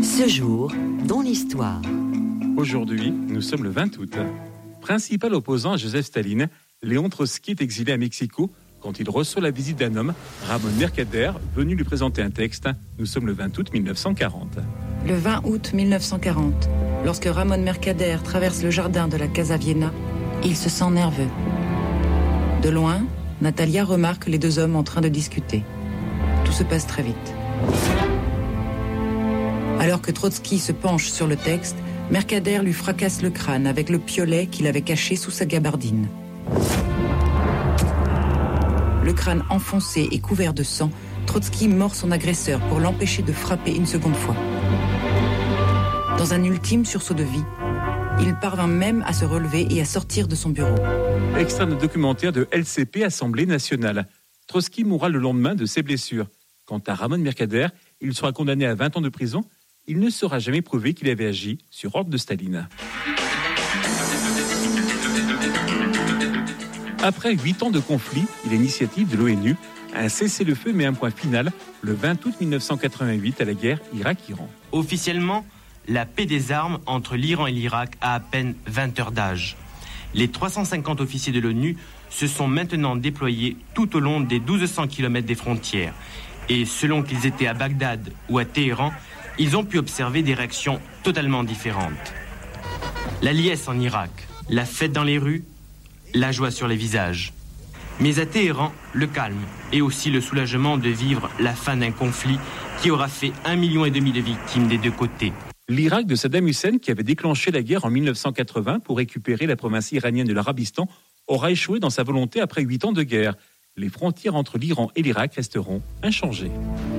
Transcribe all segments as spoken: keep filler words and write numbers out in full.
Ce jour, dans l'histoire. Aujourd'hui, nous sommes le vingt août. Principal opposant à Joseph Staline, Léon Trotsky est exilé à Mexico quand il reçoit la visite d'un homme, Ramón Mercader, venu lui présenter un texte. Nous sommes le vingt août mille neuf cent quarante. Le vingt août mille neuf cent quarante, lorsque Ramón Mercader traverse le jardin de la Casa Vienna, il se sent nerveux. De loin, Natalia remarque les deux hommes en train de discuter. Tout se passe très vite. Alors que Trotsky se penche sur le texte, Mercader lui fracasse le crâne avec le piolet qu'il avait caché sous sa gabardine. Le crâne enfoncé et couvert de sang, Trotsky mord son agresseur pour l'empêcher de frapper une seconde fois. Dans un ultime sursaut de vie, il parvint même à se relever et à sortir de son bureau. Extrait de documentaire de L C P Assemblée nationale. Trotsky mourra le lendemain de ses blessures. Quant à Ramón Mercader, il sera condamné à vingt ans de prison. Il ne sera jamais prouvé qu'il avait agi sur ordre de Staline. Après huit ans de conflit et l'initiative de l'ONU, un cessez-le-feu met un point final le vingt août mille neuf cent quatre-vingt-huit à la guerre Irak-Iran. Officiellement, la paix des armes entre l'Iran et l'Irak a à peine vingt heures d'âge. Les trois cent cinquante officiers de l'ONU se sont maintenant déployés tout au long des douze cents kilomètres des frontières. Et selon qu'ils étaient à Bagdad ou à Téhéran, ils ont pu observer des réactions totalement différentes. La liesse en Irak, la fête dans les rues, la joie sur les visages. Mais à Téhéran, le calme et aussi le soulagement de vivre la fin d'un conflit qui aura fait un million et demi de victimes des deux côtés. L'Irak de Saddam Hussein, qui avait déclenché la guerre en mille neuf cent quatre-vingts pour récupérer la province iranienne de l'Arabistan, aura échoué dans sa volonté après huit ans de guerre. Les frontières entre l'Iran et l'Irak resteront inchangées.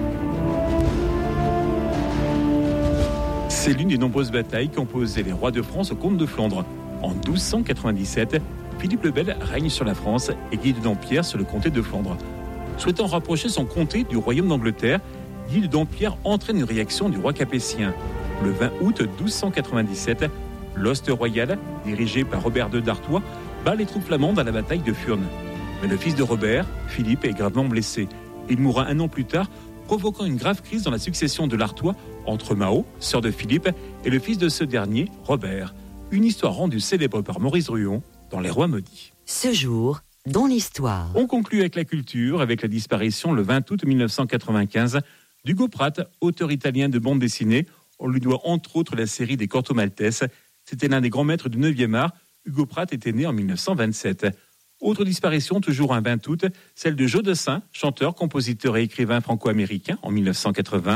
C'est l'une des nombreuses batailles qui ont opposé les rois de France au comte de Flandre. En douze cent quatre-vingt-dix-sept, Philippe le Bel règne sur la France et Guy de Dampierre sur le comté de Flandre. Souhaitant rapprocher son comté du royaume d'Angleterre, Guy de Dampierre entraîne une réaction du roi capétien. Le vingt août douze cent quatre-vingt-dix-sept, l'hoste royal, dirigé par Robert deux d'Artois, bat les troupes flamandes à la bataille de Furnes. Mais le fils de Robert, Philippe, est gravement blessé. Il mourra un an plus tard, provoquant une grave crise dans la succession de l'Artois entre Mao, sœur de Philippe, et le fils de ce dernier, Robert. Une histoire rendue célèbre par Maurice Ruon dans Les Rois maudits. Ce jour, dans l'histoire. On conclut avec la culture, avec la disparition le vingt août mille neuf cent quatre-vingt-quinze d'Hugo Pratt, auteur italien de bande dessinée. On lui doit entre autres la série des Corto Maltese. C'était l'un des grands maîtres du neuvième art. Hugo Pratt était né en mille neuf cent vingt-sept. Autre disparition, toujours un vingt août, celle de Joe Dassin, chanteur, compositeur et écrivain franco-américain en mille neuf cent quatre-vingts.